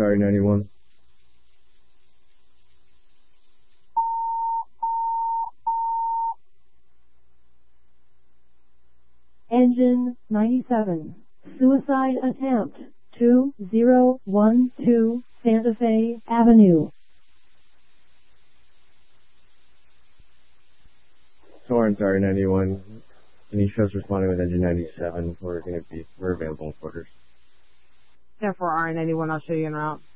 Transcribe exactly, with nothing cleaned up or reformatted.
sorry, ninety-one. Engine ninety-seven. Suicide attempt. two zero one two Santa Fe Avenue. Soren, sorry, ninety-one. Any shows responding with engine ninety-seven? We're going to be, we're available in quarters. ten four R ninety-one, I'll show you en route.